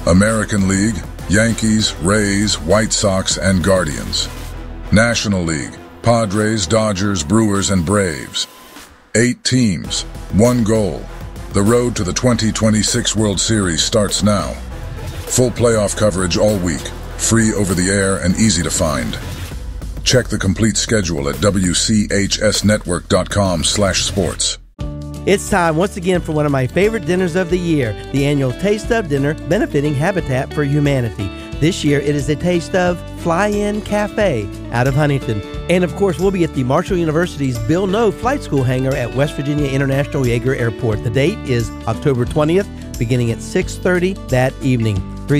American League, Yankees, Rays, White Sox, and Guardians. National League, Padres, Dodgers, Brewers, and Braves. 8 teams, 1 goal. The road to the 2026 World Series starts now. Full playoff coverage all week, free over the air and easy to find. Check the complete schedule at WCHSnetwork.com/sports. It's time once again for one of my favorite dinners of the year, the annual Taste of Dinner benefiting Habitat for Humanity. This year it is a Taste of Fly-In Cafe out of Huntington. And of course we'll be at the Marshall University's Bill Noe Flight School hangar at West Virginia International Yeager Airport. The date is October 20th, beginning at 6:30 that evening.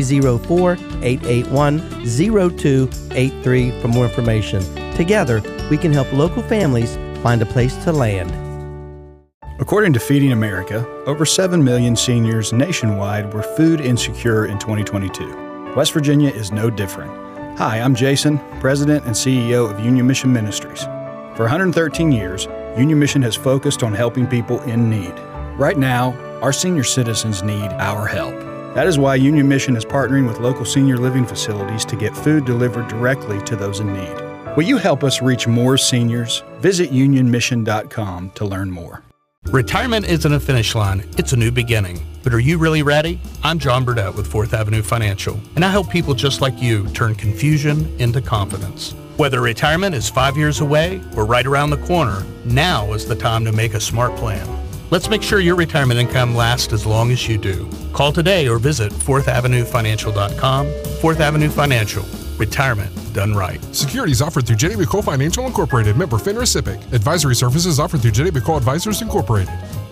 304-881-0283 for more information. Together, we can help local families find a place to land. According to Feeding America, over 7 million seniors nationwide were food insecure in 2022. West Virginia is no different. Hi, I'm Jason, President and CEO of Union Mission Ministries. For 113 years, Union Mission has focused on helping people in need. Right now, our senior citizens need our help. That is why Union Mission is partnering with local senior living facilities to get food delivered directly to those in need. Will you help us reach more seniors? Visit unionmission.com to learn more. Retirement isn't a finish line, it's a new beginning. But are you really ready? I'm John Burdett with 4th Avenue Financial, and I help people just like you turn confusion into confidence. Whether retirement is 5 years away or right around the corner, now is the time to make a smart plan. Let's make sure your retirement income lasts as long as you do. Call today or visit 4thavenuefinancial.com. 4th Avenue Financial. Retirement done right. Securities offered through J.D. McCole Financial Incorporated. Member FINRA SIPC. Advisory services offered through J.D. McCole Advisors Incorporated.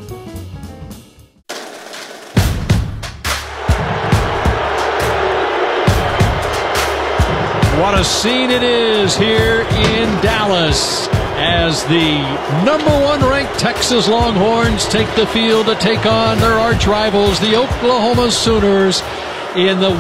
What a scene it is here in Dallas as the #1 ranked Texas Longhorns take the field to take on their arch rivals, the Oklahoma Sooners, in the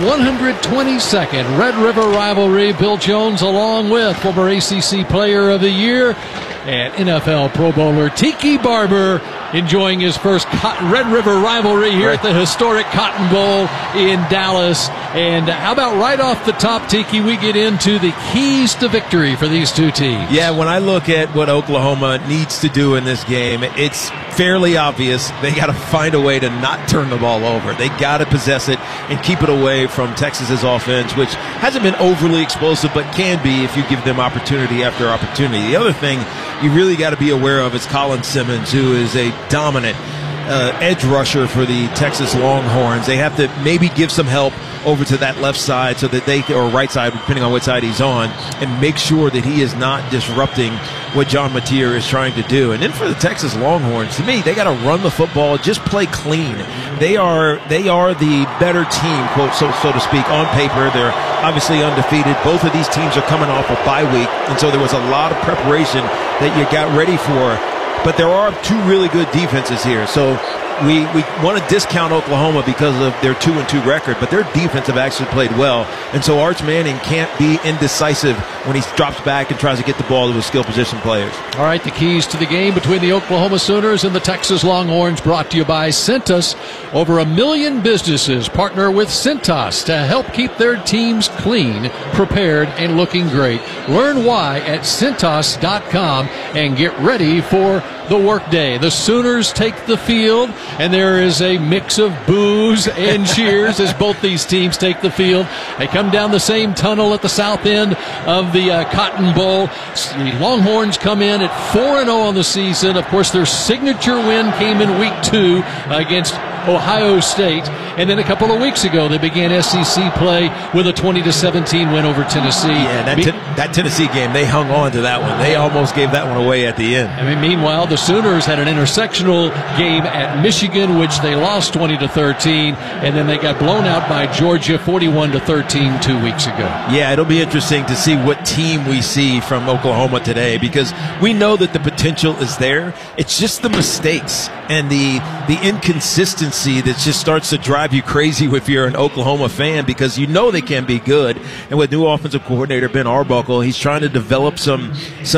122nd Red River rivalry. Bill Jones, along with former ACC Player of the Year and NFL Pro Bowler Tiki Barber, enjoying his first Red River rivalry here at the historic Cotton Bowl in Dallas. And how about right off the top, Tiki, we get into the keys to victory for these two teams. Yeah, when I look at what Oklahoma needs to do in this game, it's fairly obvious. They got to find a way to not turn the ball over. They got to possess it and keep it away from Texas's offense, which hasn't been overly explosive, but can be if you give them opportunity after opportunity. The other thing you really got to be aware of is Colin Simmons, who is a dominant edge rusher for the Texas Longhorns. They have to maybe give some help over to that left side so that they, or right side, depending on which side he's on, and make sure that he is not disrupting what John Mateer is trying to do. And then for the Texas Longhorns, to me, they got to run the football, just play clean. They are the better team, quote, so to speak, on paper. They're obviously undefeated. Both of these teams are coming off a bye week, and so there was a lot of preparation that you got ready for. But there are two really good defenses here. So we want to discount Oklahoma because of their 2-2 record, but their defense have actually played well. And so Arch Manning can't be indecisive when he drops back and tries to get the ball to his skill position players. All right, the keys to the game between the Oklahoma Sooners and the Texas Longhorns, brought to you by Cintas. Over 1 million businesses partner with Cintas to help keep their teams clean, prepared, and looking great. Learn why at Cintas.com and get ready for the workday. The Sooners take the field, and there is a mix of boos and cheers as both these teams take the field. They come down the same tunnel at the south end of the Cotton Bowl. The Longhorns come in at 4-0 on the season. Of course, their signature win came in week 2 against Ohio State, and then a couple of weeks ago they began SEC play with a 20-17 win over Tennessee. Yeah, that Tennessee game, they hung on to that one. They almost gave that one away at the end. I mean, meanwhile, the Sooners had an intersectional game at Michigan, which they lost 20-13, and then they got blown out by Georgia 41-13 2 weeks ago. Yeah, it'll be interesting to see what team we see from Oklahoma today, because we know that the potential is there. It's just the mistakes and the inconsistency that just starts to drive you crazy if you're an Oklahoma fan, because you know they can be good. And with new offensive coordinator Ben Arbuckle, he's trying to develop some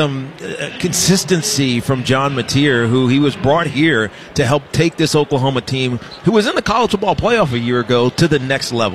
consistency from John Mateer, who he was brought here to help take this Oklahoma team, who was in the college football playoff a year ago, to the next level.